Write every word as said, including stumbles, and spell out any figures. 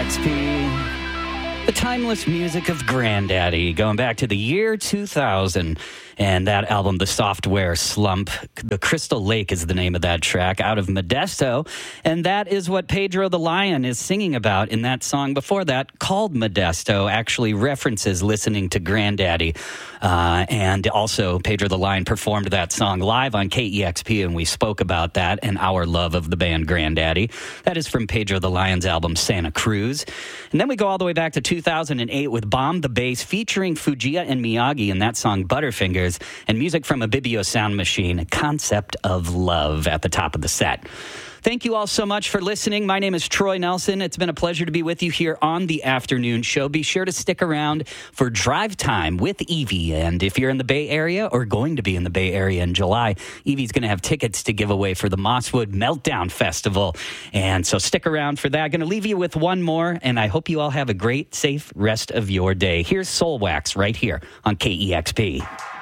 X P. The timeless music of Grandaddy, going back to the year two thousand. And that album, The Software Slump, The Crystal Lake is the name of that track, out of Modesto. And that is what Pedro the Lion is singing about in that song before that, called Modesto, actually references listening to Grandaddy. Uh, and also, Pedro the Lion performed that song live on K E X P, and we spoke about that and our love of the band Grandaddy. That is from Pedro the Lion's album, Santa Cruz. And then we go all the way back to two thousand eight with Bomb the Bass featuring Fujiya and Miyagi in that song, Butterfingers, and music from Abibio Sound Machine, Concept of Love, at the top of the set. Thank you all so much for listening. My name is Troy Nelson. It's been a pleasure to be with you here on the afternoon show. Be sure to stick around for Drive Time with Evie. And if you're in the Bay Area or going to be in the Bay Area in July, Evie's going to have tickets to give away for the Mosswood Meltdown Festival. And so stick around for that. Going to leave you with one more, and I hope you all have a great, safe rest of your day. Here's Soul Wax right here on K E X P.